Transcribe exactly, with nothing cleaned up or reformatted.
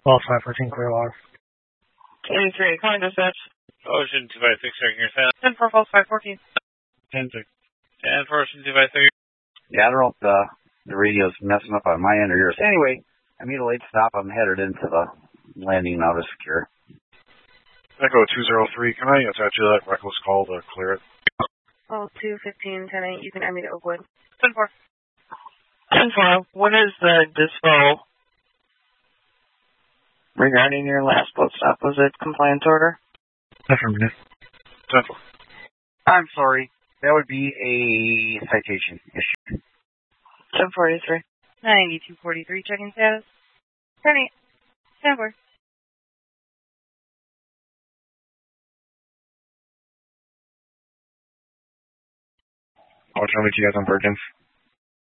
Well, five fourteen, clear log. eighty-three, calling dispatch. Ocean two five six, checking your sound. ten four, false five fourteen. ten six. ten four, Ocean two five six. Yeah, I don't know if the, the radio's messing up on my end or yours. Anyway, I made a late stop. I'm headed into the landing now to secure. Echo two zero three, can I attach you that reckless call to clear it? Oh, two fifteen, ten eight, you can add me to Oakwood. ten four. ten four, what is the dispo regarding your last boat stop? Was it compliance order? Affirmative. ten four. I'm sorry. That would be a citation issue. ten forty-three. ninety-two forty-three, checking status. ten eight. ten four. I'll try to meet you guys on Virgins.